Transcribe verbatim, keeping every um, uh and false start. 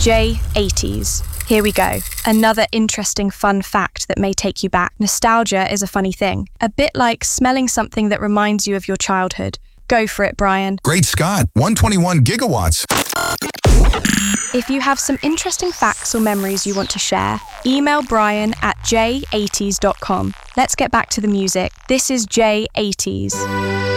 J eighties. Here we go. Another interesting fun fact that may take you back. Nostalgia is a funny thing. A bit like smelling something that reminds you of your childhood. Go for it, Brian. Great Scott, one hundred twenty-one gigawatts. If you have some interesting facts or memories you want to share, email Brian at j eighties dot com. Let's get back to the music. This is J eighties.